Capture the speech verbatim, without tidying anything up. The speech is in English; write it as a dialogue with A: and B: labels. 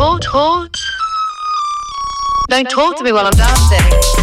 A: talk, talk. Don't talk to me while I'm dancing.